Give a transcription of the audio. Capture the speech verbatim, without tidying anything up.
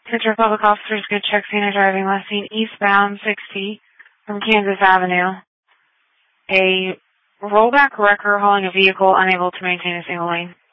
Central Public Officers, good check scene driving last seen eastbound sixty from Kansas Avenue. A rollback wrecker hauling a vehicle unable to maintain a single lane.